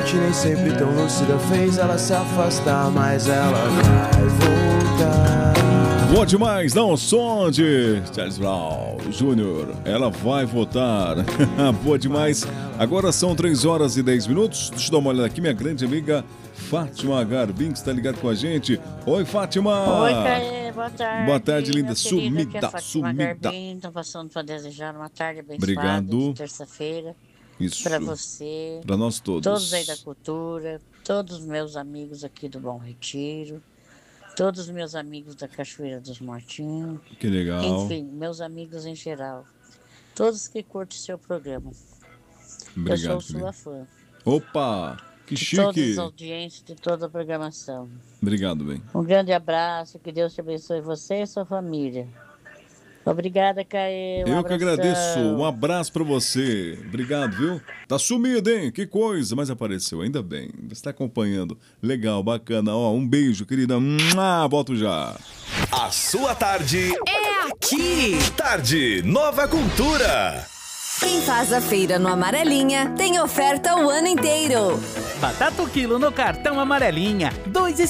mente nem sempre tão lúcida fez ela se afastar, mas ela vai voltar. Boa demais, dá um som de Charles Brown Jr. Ela vai voltar. Boa demais. Agora são 3 horas e 10 minutos. Deixa eu dar uma olhada aqui, minha grande amiga Fátima Garbim, que está ligada com a gente. Oi, Fátima. Oi, Caê, boa tarde. Boa tarde, linda. Meu querido, aqui é Sumida, Fátima sumida. Garbim, tô passando para desejar uma tarde abençoada. Obrigado. De terça-feira. Isso. Para você. Para nós todos. Todos aí da cultura, todos os meus amigos aqui do Bom Retiro, todos os meus amigos da Cachoeira dos Mortinhos. Que legal. Enfim, meus amigos em geral. Todos que curtem o seu programa. Obrigado, eu sou sua fã. Opa, que de chique. todas as audiências, de toda a programação. Obrigado, bem. Um grande abraço, que Deus te abençoe você e sua família. Obrigada, Caê. Eu que agradeço. Um abraço pra você. Obrigado, viu? Tá sumido, hein? Que coisa. Mas apareceu, ainda bem. Você tá acompanhando. Legal, bacana. Ó, um beijo, querida. Volto já. A sua tarde é aqui. Tarde Nova Cultura. Quem faz a feira no Amarelinha tem oferta o ano inteiro. Batata o quilo no cartão Amarelinha, R$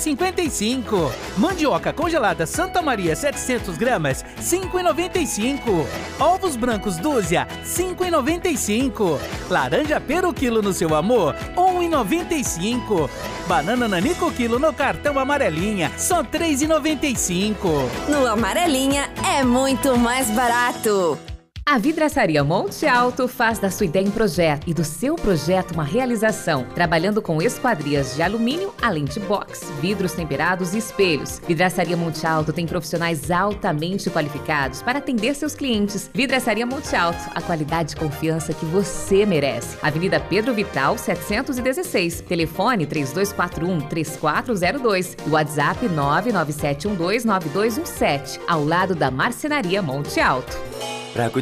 2,55. Mandioca congelada Santa Maria 700 gramas, R$ 5,95. Ovos brancos dúzia, R$ 5,95. Laranja pera o quilo no seu amor, R$ 1,95. Banana nanico quilo no cartão Amarelinha, só R$ 3,95. No Amarelinha é muito mais barato. A Vidraçaria Monte Alto faz da sua ideia um projeto e do seu projeto uma realização, trabalhando com esquadrias de alumínio, além de box, vidros temperados e espelhos. Vidraçaria Monte Alto tem profissionais altamente qualificados para atender seus clientes. Vidraçaria Monte Alto, a qualidade e confiança que você merece. Avenida Pedro Vital, 716, telefone 3241-3402 e WhatsApp 997129217, ao lado da Marcenaria Monte Alto.